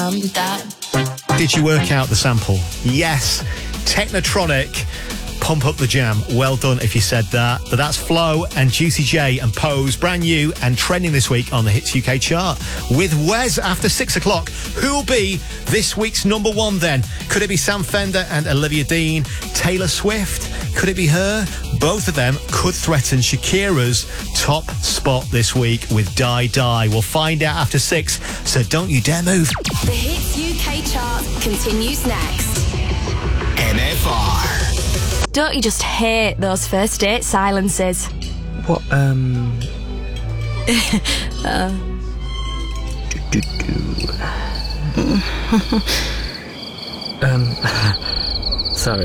that. Did you work out the sample? Yes. Technotronic. Pump Up the Jam. Well done if you said that. But that's Flo and Juicy J and Pose, brand new and trending this week on the Hits UK chart. With Wes after 6 o'clock. Who'll be this week's number one then? Could it be Sam Fender and Olivia Dean? Taylor Swift? Could it be her? Both of them could threaten Shakira's top spot this week with Die Die. We'll find out after 6, so don't you dare move. The Hits UK chart continues next. NFR. Don't you just hate those first date silences? What, Sorry,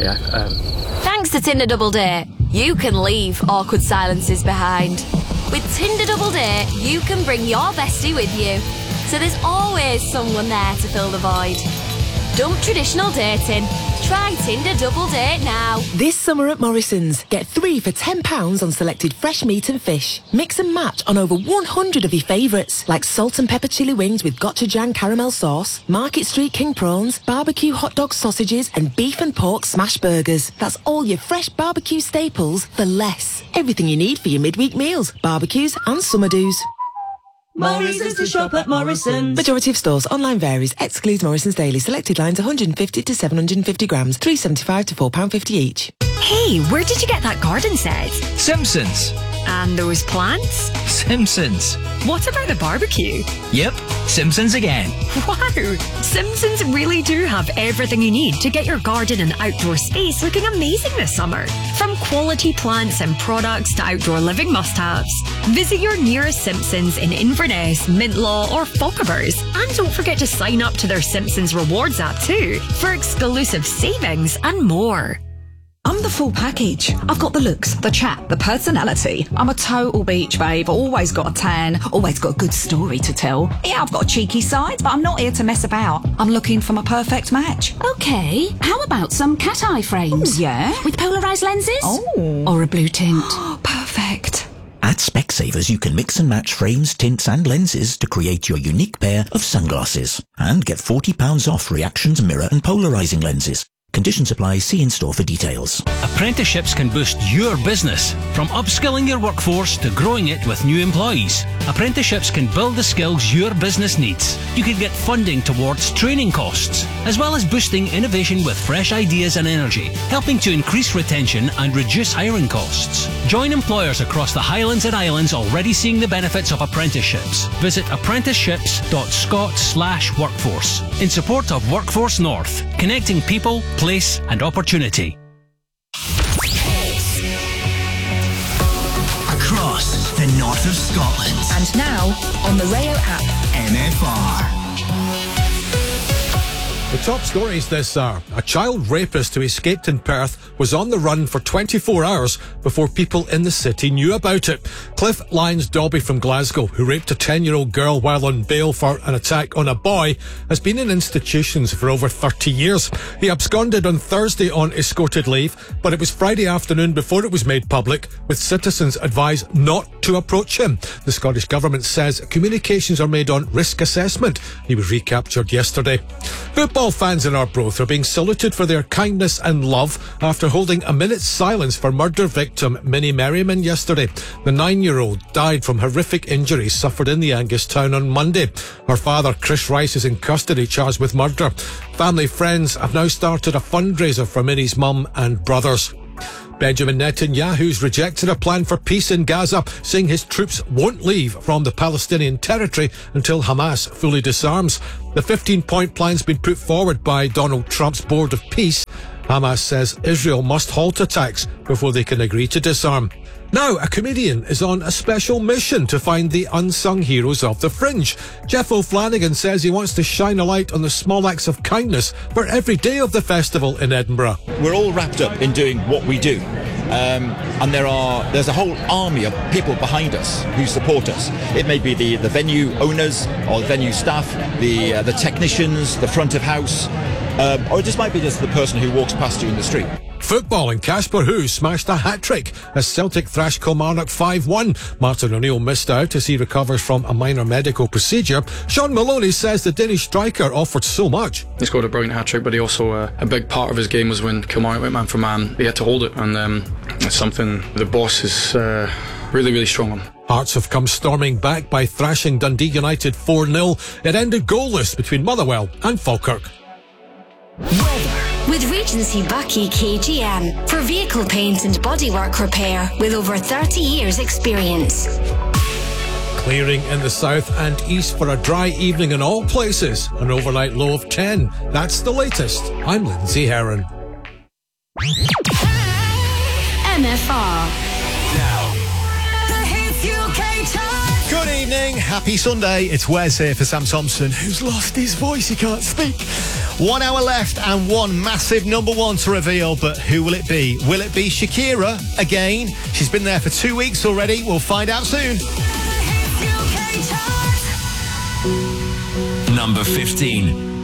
Thanks to Tinder Double Date, you can leave awkward silences behind. With Tinder Double Date, you can bring your bestie with you. So there's always someone there to fill the void. Dump traditional dating. Try Tinder Double Date now. This summer at Morrison's, get 3 for £10 on selected fresh meat and fish. Mix and match on over 100 of your favourites, like salt and pepper chili wings with gochujang caramel sauce, Market Street king prawns, barbecue hot dog sausages, and beef and pork smash burgers. That's all your fresh barbecue staples for less. Everything you need for your midweek meals, barbecues and summer do's. Morrison's to shop at Morrison's. Majority of stores. Online varies. Excludes Morrison's Daily. Selected lines 150 to 750 grams. £3.75 to £4.50 each. Hey, where did you get that garden set? Simpsons. And those plants? Simpsons. What about the barbecue? Yep, Simpsons again. Wow! Simpsons really do have everything you need to get your garden and outdoor space looking amazing this summer. From quality plants and products to outdoor living must-haves. Visit your nearest Simpsons in Inverness, Mintlaw or Fochabers. And don't forget to sign up to their Simpsons Rewards app too for exclusive savings and more. I'm the full package. I've got the looks, the chat, the personality. I'm a total beach babe, always got a tan, always got a good story to tell. Yeah, I've got a cheeky side, but I'm not here to mess about. I'm looking for my perfect match. Okay, how about some cat eye frames? Ooh, yeah? With polarised lenses? Oh. Or a blue tint? Perfect. At Specsavers, you can mix and match frames, tints and lenses to create your unique pair of sunglasses. And get £40 off Reactions mirror and polarising lenses. Conditions apply. See in-store for details. Apprenticeships can boost your business, from upskilling your workforce to growing it with new employees. Apprenticeships can build the skills your business needs. You can get funding towards training costs, as well as boosting innovation with fresh ideas and energy, helping to increase retention and reduce hiring costs. Join employers across the Highlands and Islands already seeing the benefits of apprenticeships. Visit apprenticeships.scot/workforce in support of Workforce North, connecting people, place and opportunity. Across the north of Scotland. And now on the Rayo app. NFR. The top stories this hour. A child rapist who escaped in Perth was on the run for 24 hours before people in the city knew about it. Cliff Lyons-Dobby from Glasgow, who raped a 10-year-old girl while on bail for an attack on a boy, has been in institutions for over 30 years. He absconded on Thursday on escorted leave, but it was Friday afternoon before it was made public, with citizens advised not to approach him. The Scottish Government says communications are made on risk assessment. He was recaptured yesterday. Football fans in Arbroath are being saluted for their kindness and love after holding a minute's silence for murder victim Minnie Merriman yesterday. The 9-year-old died from horrific injuries suffered in the Angus town on Monday. Her father, Chris Rice, is in custody charged with murder. Family friends have now started a fundraiser for Minnie's mum and brothers. Benjamin Netanyahu's rejected a plan for peace in Gaza, saying his troops won't leave from the Palestinian territory until Hamas fully disarms. The 15-point plan's been put forward by Donald Trump's Board of Peace. Hamas says Israel must halt attacks before they can agree to disarm. Now, a comedian is on a special mission to find the unsung heroes of the fringe. Jeff O'Flanagan says he wants to shine a light on the small acts of kindness for every day of the festival in Edinburgh. We're all wrapped up in doing what we do. And there's a whole army of people behind us who support us. It may be the venue owners or the venue staff, the technicians, the front of house, or it just might be just the person who walks past you in the street. football, and Casper Hu smashed a hat-trick as Celtic thrashed Kilmarnock 5-1. Martin O'Neill missed out as he recovers from a minor medical procedure. Sean Maloney says the Danish striker offered so much. He scored a brilliant hat-trick, but he also, a big part of his game was when Kilmarnock went man for man. He had to hold it, and it's something the boss is really, really strong on. Hearts have come storming back by thrashing Dundee United 4-0. It ended goalless between Motherwell and Falkirk. With Regency Bucky KGM for vehicle paint and bodywork repair with over 30 years experience. Clearing in the south and east for a dry evening in all places. An overnight low of 10. That's the latest. I'm Lindsay Heron. MFR. The Hits UK Chart. Good evening, happy Sunday. It's Wes here for Sam Thompson, who's lost his voice, he can't speak. 1 hour left and one massive number one to reveal, but who will it be? Will it be Shakira again? She's been there for 2 weeks already. We'll find out soon. The Hits UK Chart. Number 15.